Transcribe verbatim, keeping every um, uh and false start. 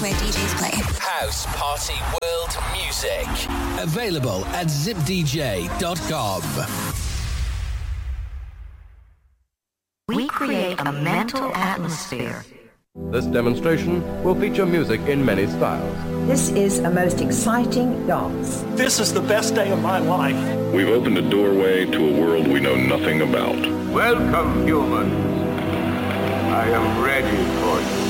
where D Js play. House Party World Music. Available at zip d j dot com. We create a mental atmosphere. This demonstration will feature music in many styles. This is a most exciting dance. This is the best day of my life. We've opened a doorway to a world we know nothing about. Welcome, humans. I am ready for you.